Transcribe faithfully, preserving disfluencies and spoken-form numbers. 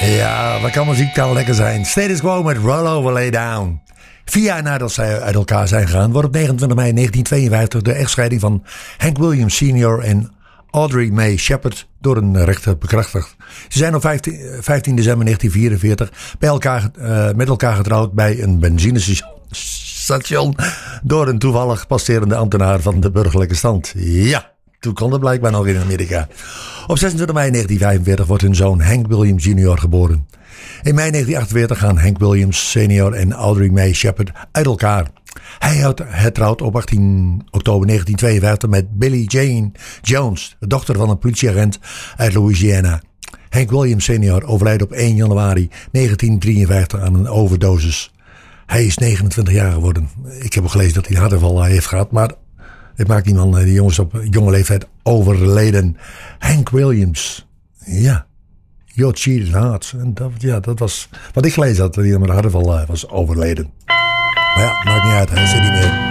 Ja, wat kan muziek dan lekker zijn? Status Quo met Roll Over Lay Down. Vier jaar nadat zij uit elkaar zijn gegaan, wordt op negenentwintig mei negentien tweeënvijftig de echtscheiding van Hank Williams senior en Audrey Mae Shepard door een rechter bekrachtigd. Ze zijn op vijftien december negentien vierenveertig bij elkaar, uh, met elkaar getrouwd bij een benzinestation door een toevallig passerende ambtenaar van de burgerlijke stand. Ja, toen kon dat blijkbaar nog in Amerika. Op zesentwintig mei negentien vijfenveertig wordt hun zoon Hank Williams junior geboren. In mei negentien achtenveertig gaan Hank Williams senior en Audrey Mae Shepard uit elkaar. Hij hertrouwt op achttien oktober negentien tweeënvijftig met Billie Jane Jones, de dochter van een politieagent uit Louisiana. Hank Williams senior overlijdt op één januari negentien drieënvijftig aan een overdosis. Hij is negenentwintig jaar geworden. Ik heb al gelezen dat hij een hartaanval heeft gehad, maar het maakt die man, die jongens op jonge leeftijd overleden. Hank Williams, ja. Your Cheated Heart. En dat, ja, dat was wat ik gelezen had, dat hij met een hartaanval was overleden. Maar ja, maakt niet uit, hij zit niet meer.